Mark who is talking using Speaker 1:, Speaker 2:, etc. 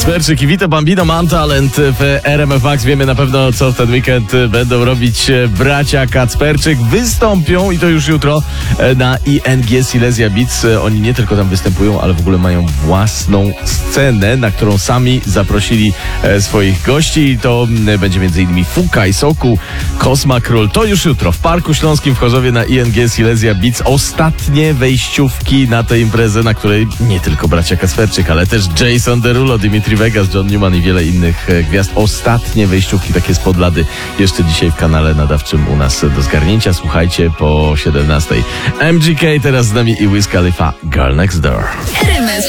Speaker 1: Kacperczyk i Vito Bambino, Mam Talent w RMF Max. Wiemy na pewno, co w ten weekend będą robić bracia Kacperczyk. Wystąpią i to już jutro na ING Silesia Beats. Oni nie tylko tam występują, ale w ogóle mają własną scenę, na którą sami zaprosili swoich gości. I to będzie m.in. Fuka i Soku, Kosma Król. To już jutro w Parku Śląskim w Chorzowie na ING Silesia Beats. Ostatnie wejściówki na tę imprezę, na której nie tylko bracia Kacperczyk, ale też Jason Derulo, Dimitri Vegas, John Newman i wiele innych gwiazd. Ostatnie wejściówki takie spod lady jeszcze dzisiaj w kanale nadawczym u nas do zgarnięcia. Słuchajcie po 17:00. MGK teraz z nami i Wiz Khalifa, Girl Next Door.